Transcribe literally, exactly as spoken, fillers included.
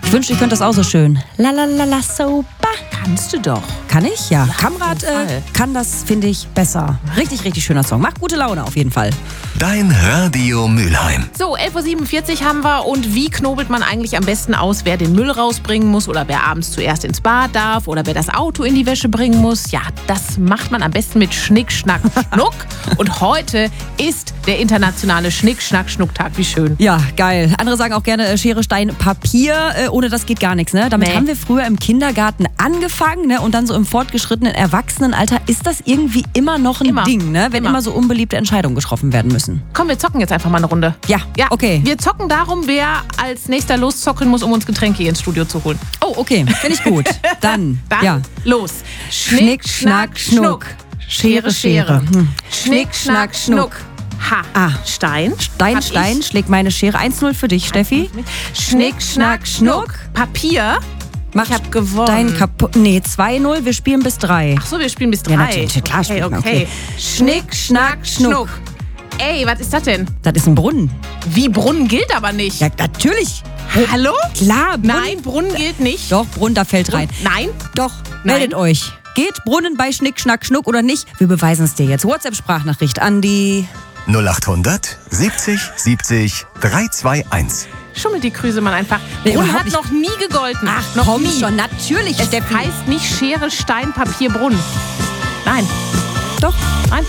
Ich wünschte, ich könnte das auch so schön. La la la la super. Kannst du doch. Kann ich? Ja. Ja, Kamrat auf jeden äh, Fall. kann das, finde ich, besser. Richtig, richtig schöner Song. Macht gute Laune auf jeden Fall. Dein Radio Mülheim. So, elf Uhr siebenundvierzig haben wir. Und wie knobelt man eigentlich am besten aus, wer den Müll rausbringen muss oder wer abends zuerst ins Bad darf oder wer das Auto in die Wäsche bringen muss? Ja, das macht man am besten mit Schnick, Schnack, Schnuck. Und heute ist der internationale Schnick, Schnack, Schnuck-Tag. Wie schön. Ja, geil. Andere sagen auch gerne äh, Schere, Stein, Papier. Äh, ohne das geht gar nichts. Ne? Damit Nee. haben wir früher im Kindergarten angefangen, ne? Und dann so im fortgeschrittenen Erwachsenenalter ist das irgendwie immer noch ein Immer. Ding, ne? Wenn Immer. immer so unbeliebte Entscheidungen getroffen werden müssen. Komm, wir zocken jetzt einfach mal eine Runde. Ja, Ja, okay. Wir zocken darum, wer als nächster loszocken muss, um uns Getränke hier ins Studio zu holen. Oh, okay. Finde ich gut. Dann, Dann ja. los. Schnick, Schnack, Schnuck. Schere, Schere. Hm. Schnick, Schnack, Schnuck. Ha. Ah. Stein. Stein, Hab Stein, ich. schlägt meine Schere. eins null für dich, Steffi. Schnick, Schnack, Schnuck. Papier. Mach Ich hab gewonnen. Dein kaputt. Nee, zwei null, wir spielen bis drei. Ach so, wir spielen bis drei. Ja, natürlich, klar okay, spielen wir, okay. okay. Schnick, Schnack, Schnuck. Ey, was ist das denn? Das ist ein Brunnen. Wie, Brunnen gilt aber nicht. Ja, natürlich. Hallo? Klar, Brunnen. Nein, Brunnen gilt nicht. Doch, Brunnen, da fällt rein. Nein? Doch, Nein. meldet euch. Geht Brunnen bei Schnick, Schnack, Schnuck oder nicht? Wir beweisen es dir jetzt. WhatsApp-Sprachnachricht an die... null achthundert siebzig siebzig dreihunderteinundzwanzig. Schummelt die Krüsemann einfach. Nee, Brunnen überhaupt hat nicht. noch nie gegolten. Ach, noch komm nie. schon, natürlich, Es Steffi. heißt nicht Schere, Stein, Papier, Brunnen. Nein. Doch. Nein.